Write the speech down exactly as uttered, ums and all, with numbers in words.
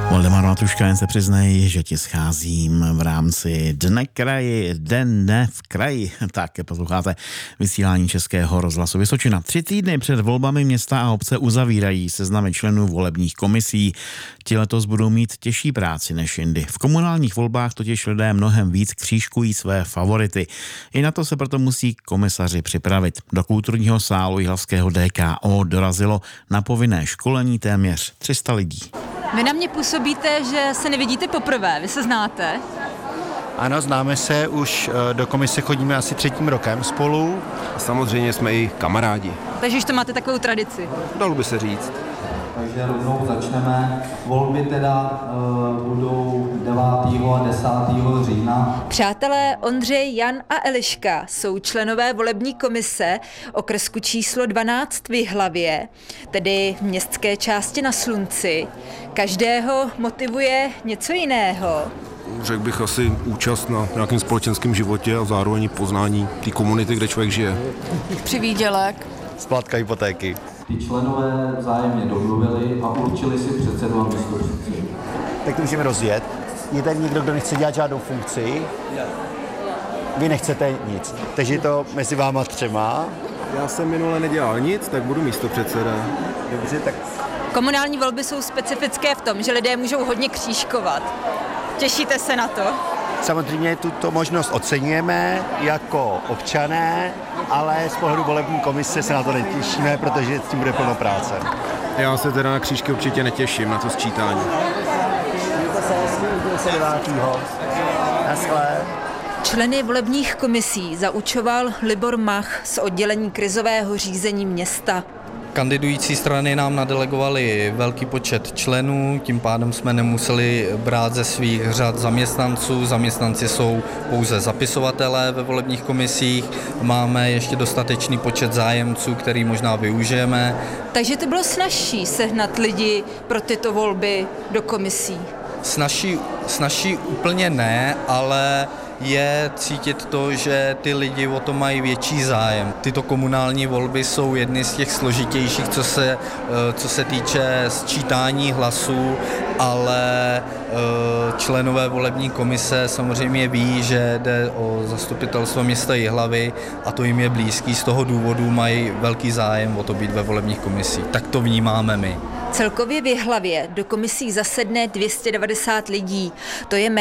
Valdemar Matuška, jen se přiznej, že ti scházím v rámci Dne kraji, Den dne v kraji. Tak posloucháte vysílání Českého rozhlasu Vysočina. Tři týdny před volbami města a obce uzavírají seznamy členů volebních komisí. Ti letos budou mít těžší práci než jindy. V komunálních volbách totiž lidé mnohem víc křížkují své favority. I na to se proto musí komisaři připravit. Do kulturního sálu jihlavského D K O dorazilo na povinné školení téměř tři sta lidí. Vy na mě působíte, že se nevidíte poprvé, vy se znáte? Ano, známe se, už do komise chodíme asi třetím rokem spolu. Samozřejmě jsme i kamarádi. Takže už to máte takovou tradici. Dalo by se říct. Takže rovnou začneme. Volby teda uh, budou devátého a desátého října. Přátelé Ondřej, Jan a Eliška jsou členové volební komise okrsku číslo dvanáct v Jihlavě, tedy v městské části Na Slunci. Každého motivuje něco jiného. Řekl bych asi účast na nějakém společenském životě a zároveň poznání té komunity, kde člověk žije. Přivýdělek. Splátka hypotéky. Ty členové vzájemně domluvili a určili si předsedu a místopředsedu. Tak to můžeme rozjet. Je tady někdo, kdo nechce dělat žádnou funkci? Vy nechcete nic. Takže to mezi váma třema. Já jsem minule nedělal nic, tak budu místopředseda. Dobře, tak Komunální volby jsou specifické v tom, že lidé můžou hodně křížkovat. Těšíte se na to? samozřejmě tuto možnost oceňujeme jako občané, ale z pohledu volební komise se na to netěšíme, protože s tím bude plno práce. Já se teda na křížky určitě netěším, na to sčítání. Členy volebních komisí zaučoval Libor Mach z oddělení krizového řízení města. Kandidující strany nám nadelegovali velký počet členů, tím pádem jsme nemuseli brát ze svých řad zaměstnanců. Zaměstnanci jsou pouze zapisovatelé ve volebních komisích. Máme ještě dostatečný počet zájemců, který možná využijeme. Takže to bylo snazší sehnat lidi pro tyto volby do komisí? Snažší, snažší úplně ne, ale je cítit to, že ty lidi o to mají větší zájem. Tyto komunální volby jsou jedny z těch složitějších, co se, co se týče sčítání hlasů, ale členové volební komise samozřejmě ví, že jde o zastupitelstvo města Jihlavy a to jim je blízký. Z toho důvodu mají velký zájem o to být ve volebních komisích. Tak to vnímáme my. Celkově v Jihlavě do komisí zasedne dvě stě devadesát lidí. To je